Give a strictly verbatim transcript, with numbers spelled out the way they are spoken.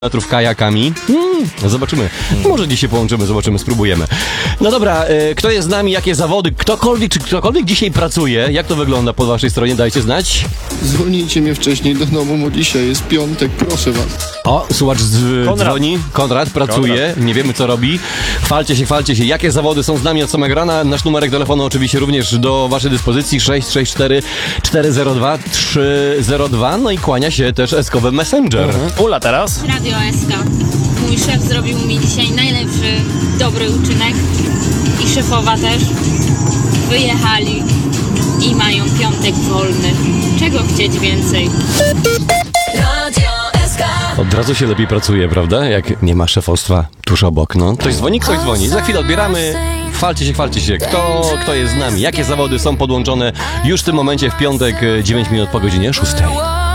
metrów kajakami. Hmm, zobaczymy. Może dzisiaj połączymy, zobaczymy, spróbujemy. No dobra, e, kto jest z nami, jakie zawody, ktokolwiek, czy ktokolwiek dzisiaj pracuje, jak to wygląda po waszej stronie, dajcie znać. Zwolnijcie mnie wcześniej do domu, bo dzisiaj jest piątek, proszę was. O, słuchacz z, Konrad. dzwoni, Konrad pracuje, Konrad. nie wiemy co robi. Chwalcie się, chwalcie się, jakie zawody są z nami od samego rana. Nasz numerek telefonu oczywiście również do waszej dyspozycji sześć sześć cztery cztery zero dwa trzy zero dwa. No i kłania się też Eskowy Messenger. Ula teraz. Radio S K. Mój szef zrobił mi dzisiaj najlepszy, dobry uczynek i szefowa też. Wyjechali i mają piątek wolny. Czego chcieć więcej? Radio S K. Od razu się lepiej pracuje, prawda? Jak nie ma szefostwa tuż obok, no. Ktoś dzwoni, ktoś dzwoni. Za chwilę odbieramy. Chwalcie się, chwalcie się. Kto, kto jest z nami? Jakie zawody są podłączone już w tym momencie w piątek, dziewięć minut po godzinie szóstej.